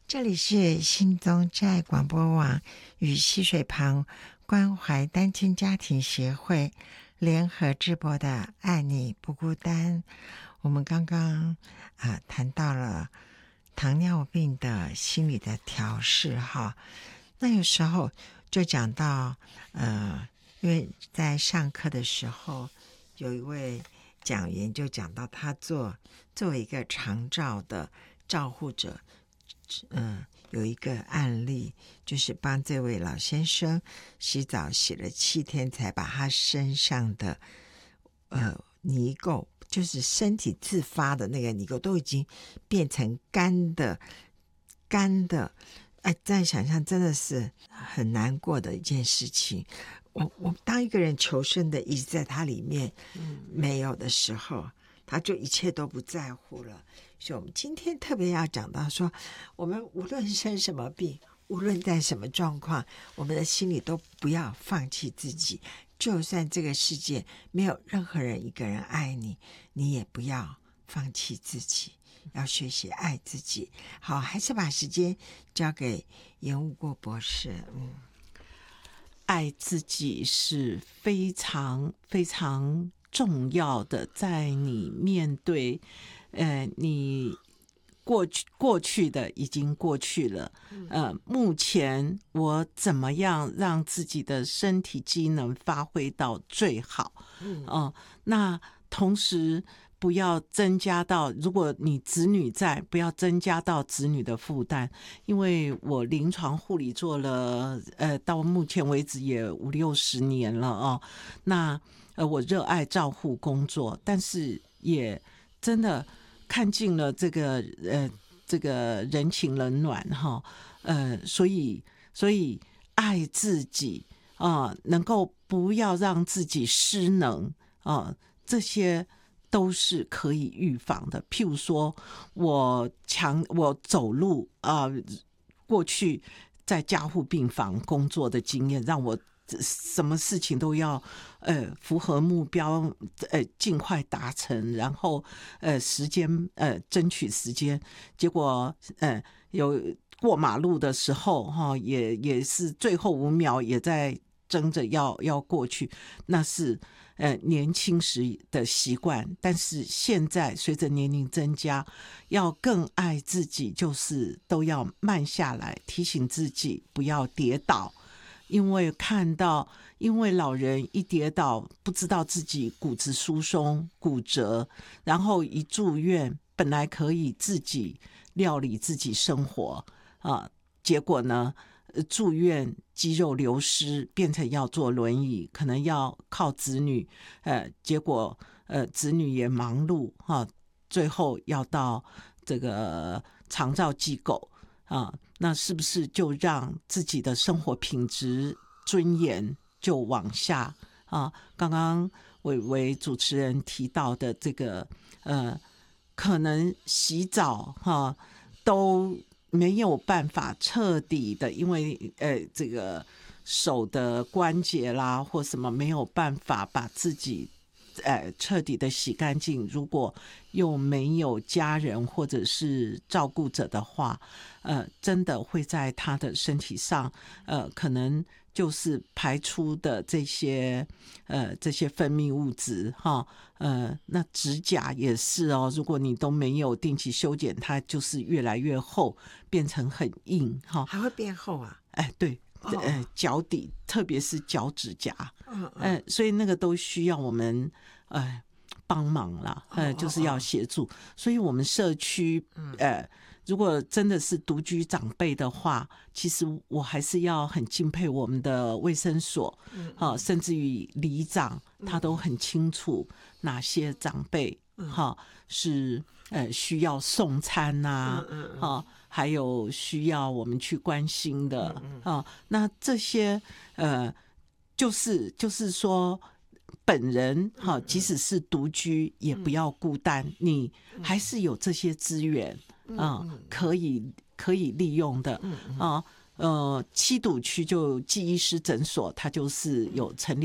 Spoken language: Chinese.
这里是新宗寨广播网与溪水旁关怀单亲家庭协会联合制播的爱你不孤单。我们刚刚谈到了糖尿病的心理的调试哈，那有时候就讲到因为在上课的时候有一位讲员就讲到他作为一个长照的照护者，有一个案例，就是帮这位老先生洗澡洗了7天才把他身上的泥垢，就是身体自发的那个泥垢都已经变成干的，这样想象真的是很难过的一件事情。我当一个人求生的意志在他里面没有的时候，他就一切都不在乎了。所以我们今天特别要讲到说，我们无论生什么病，无论在什么状况，我们的心里都不要放弃自己。就算这个世界没有任何人一个人爱你，你也不要放弃自己，要学习爱自己。好，还是把时间交给严武国博士。 爱自己是非常非常重要的，在你面对你过去的已经过去了，目前我怎么样让自己的身体机能发挥到最好？那同时不要增加到，如果你子女在，不要增加到子女的负担。因为我临床护理做了到目前为止也50-60年了哦。那我热爱照护工作，但是也真的看尽了这个人情冷暖哈。所以爱自己能够不要让自己失能这些都是可以预防的。譬如说我走路过去在加护病房工作的经验，让我什么事情都要符合目标，尽快达成，然后时间争取时间。结果有过马路的时候也是最后5秒也在争着要过去，那是年轻时的习惯。但是现在随着年龄增加，要更爱自己，就是都要慢下来，提醒自己不要跌倒。因为老人一跌倒，不知道自己骨质疏松骨折，然后一住院，本来可以自己料理自己生活结果呢住院肌肉流失，变成要坐轮椅，可能要靠子女，结果子女也忙碌最后要到这个长照机构那是不是就让自己的生活品质尊严就往下刚刚伟主持人提到的这个可能洗澡都没有办法彻底的，因为这个手的关节啦或什么没有办法把自己彻底的洗干净。如果又没有家人或者是照顾者的话，真的会在他的身体上可能就是排出的这些分泌物质那指甲也是如果你都没有定期修剪，它就是越来越厚，变成很硬还会变厚啊？ 对脚底特别是脚指甲所以那个都需要我们帮忙啦就是要协助。所以我们社区如果真的是独居长辈的话，其实我还是要很敬佩我们的卫生所甚至于里长他都很清楚哪些长辈是需要送餐还有需要我们去关心的那这些就是说本人即使是独居也不要孤单，你还是有这些资源可以利用的七堵区就纪医师诊所，它就是有成立